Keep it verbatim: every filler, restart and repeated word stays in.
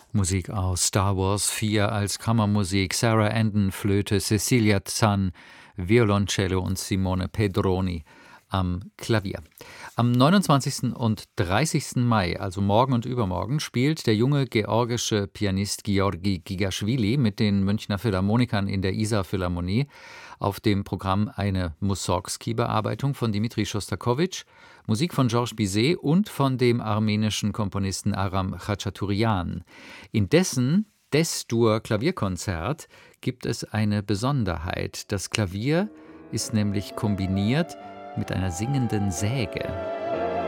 Musik aus Star Wars vier als Kammermusik, Sarah Andon Flöte, Cecilia Zahn Violoncello und Simone Pedroni am Klavier. Am neunundzwanzigsten und dreißigsten Mai, also morgen und übermorgen, spielt der junge georgische Pianist Georgi Gigaschwili mit den Münchner Philharmonikern in der Isar-Philharmonie auf dem Programm eine Mussorgsky-Bearbeitung von Dmitri Schostakowitsch, Musik von Georges Bizet und von dem armenischen Komponisten Aram Khachaturian. In dessen Des-Dur-Klavierkonzert gibt es eine Besonderheit. Das Klavier ist nämlich kombiniert mit einer singenden Säge.